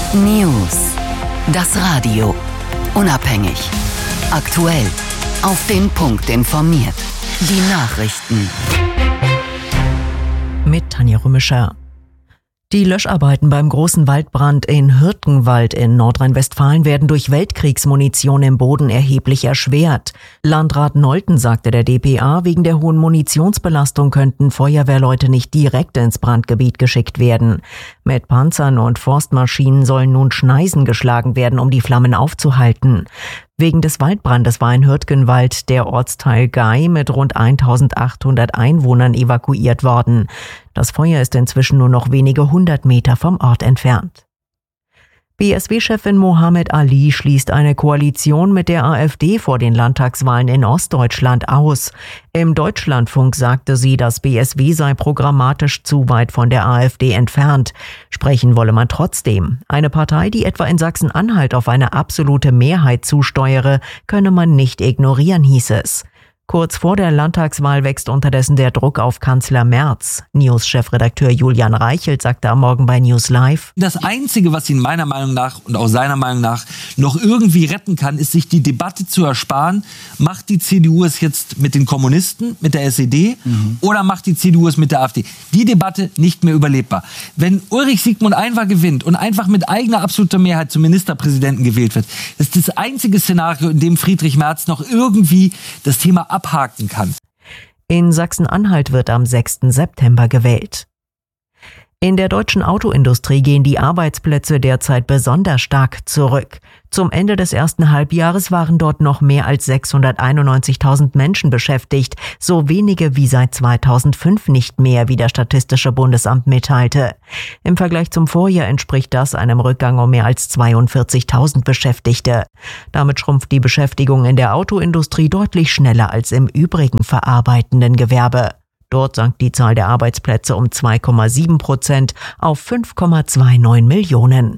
News. Das Radio. Unabhängig. Aktuell. Auf den Punkt informiert. Die Nachrichten. Mit Tanja Rümischer. Die Löscharbeiten beim großen Waldbrand in Hürtgenwald in Nordrhein-Westfalen werden durch Weltkriegsmunition im Boden erheblich erschwert. Landrat Nolten sagte der dpa, wegen der hohen Munitionsbelastung könnten Feuerwehrleute nicht direkt ins Brandgebiet geschickt werden. Mit Panzern und Forstmaschinen sollen nun Schneisen geschlagen werden, um die Flammen aufzuhalten. Wegen des Waldbrandes war in Hürtgenwald der Ortsteil Gay mit rund 1800 Einwohnern evakuiert worden. Das Feuer ist inzwischen nur noch wenige 100 Meter vom Ort entfernt. BSW-Chefin Mohammed Ali schließt eine Koalition mit der AfD vor den Landtagswahlen in Ostdeutschland aus. Im Deutschlandfunk sagte sie, das BSW sei programmatisch zu weit von der AfD entfernt. Sprechen wolle man trotzdem. Eine Partei, die etwa in Sachsen-Anhalt auf eine absolute Mehrheit zusteuere, könne man nicht ignorieren, hieß es. Kurz vor der Landtagswahl wächst unterdessen der Druck auf Kanzler Merz. News-Chefredakteur Julian Reichelt sagte am Morgen bei News Live: Das Einzige, was ihn meiner Meinung nach und auch seiner Meinung nach noch irgendwie retten kann, ist, sich die Debatte zu ersparen. Macht die CDU es jetzt mit den Kommunisten, mit der SED oder macht die CDU es mit der AfD? Die Debatte nicht mehr überlebbar. Wenn Ulrich Sigmund Einwahl gewinnt und einfach mit eigener absoluter Mehrheit zum Ministerpräsidenten gewählt wird, ist das einzige Szenario, in dem Friedrich Merz noch irgendwie das Thema abhaken kann. In Sachsen-Anhalt wird am 6. September gewählt. In der deutschen Autoindustrie gehen die Arbeitsplätze derzeit besonders stark zurück. Zum Ende des ersten Halbjahres waren dort noch mehr als 691.000 Menschen beschäftigt, so wenige wie seit 2005 nicht mehr, wie das Statistische Bundesamt mitteilte. Im Vergleich zum Vorjahr entspricht das einem Rückgang um mehr als 42.000 Beschäftigte. Damit schrumpft die Beschäftigung in der Autoindustrie deutlich schneller als im übrigen verarbeitenden Gewerbe. Dort sank die Zahl der Arbeitsplätze um 2,7% auf 5,29 Millionen.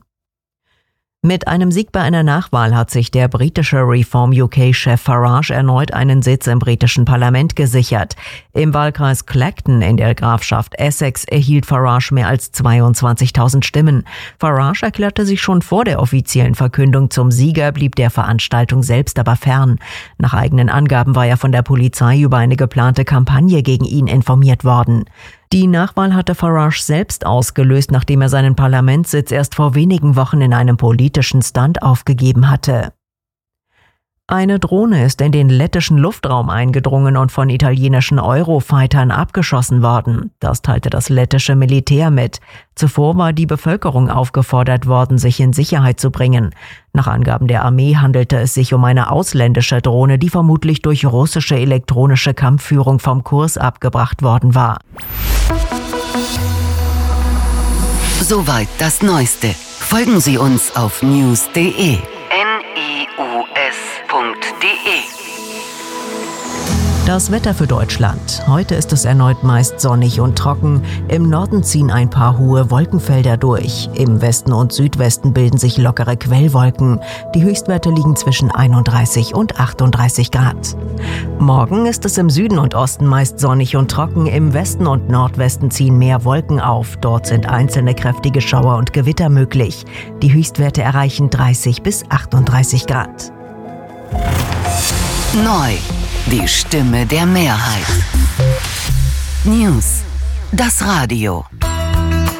Mit einem Sieg bei einer Nachwahl hat sich der britische Reform-UK-Chef Farage erneut einen Sitz im britischen Parlament gesichert. Im Wahlkreis Clacton in der Grafschaft Essex erhielt Farage mehr als 22.000 Stimmen. Farage erklärte sich schon vor der offiziellen Verkündung zum Sieger, blieb der Veranstaltung selbst aber fern. Nach eigenen Angaben war er von der Polizei über eine geplante Kampagne gegen ihn informiert worden. Die Nachwahl hatte Farage selbst ausgelöst, nachdem er seinen Parlamentssitz erst vor wenigen Wochen in einem politischen Stunt aufgegeben hatte. Eine Drohne ist in den lettischen Luftraum eingedrungen und von italienischen Eurofightern abgeschossen worden. Das teilte das lettische Militär mit. Zuvor war die Bevölkerung aufgefordert worden, sich in Sicherheit zu bringen. Nach Angaben der Armee handelte es sich um eine ausländische Drohne, die vermutlich durch russische elektronische Kampfführung vom Kurs abgebracht worden war. Soweit das Neueste. Folgen Sie uns auf news.de. Das Wetter für Deutschland. Heute ist es erneut meist sonnig und trocken. Im Norden ziehen ein paar hohe Wolkenfelder durch. Im Westen und Südwesten bilden sich lockere Quellwolken. Die Höchstwerte liegen zwischen 31 und 38 Grad. Morgen ist es im Süden und Osten meist sonnig und trocken. Im Westen und Nordwesten ziehen mehr Wolken auf. Dort sind einzelne kräftige Schauer und Gewitter möglich. Die Höchstwerte erreichen 30 bis 38 Grad. Neu. Die Stimme der Mehrheit. News. Das Radio.